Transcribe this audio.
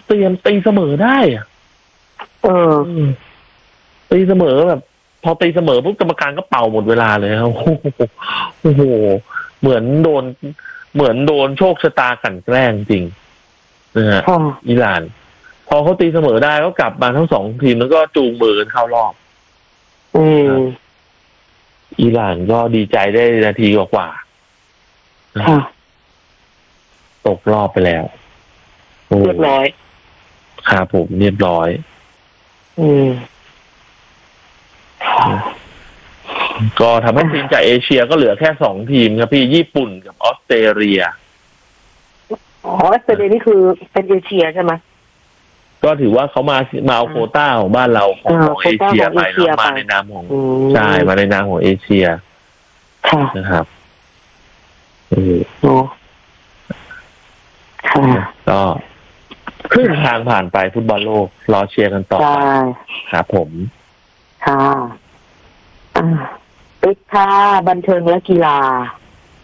เตรียมตีเสมอได้อะตีเสมอแบบ พอตีเสมอปุ๊บกรรมการก็เป่าหมดเวลาเลยครับโอ้โหเหมือนโดนโชคชะตากลั่นแกล้งจริงนะฮะอิหร่านพอเขาตีเสมอได้ก็กลับมาทั้งสองทีมแล้วก็จูงมือกันเข้ารอบอิหร่านก็ดีใจได้นาทีกว่าตกรอบไปแล้วเรียบร้อยครับผมเรียบร้อยก็ทำให้ทีมจากเอเชียก็เหลือแค่สองทีมครับพี่ญี่ปุ่นกับออสเตรเลียออสเตรเลียนี่คือเป็นเอเชียใช่ไหมก็ถือว่าเขามาเอาโควต้าของบ้านเราของเอเชียไปแล้วมาในนามของใช่มาในนามของเอเชียนะครับก็ครึ่งทางผ่านไปฟุตบอลโลกรอเชียร์กันต่อไปครับผมค่ะปิดค่ะบันเทิงและกีฬา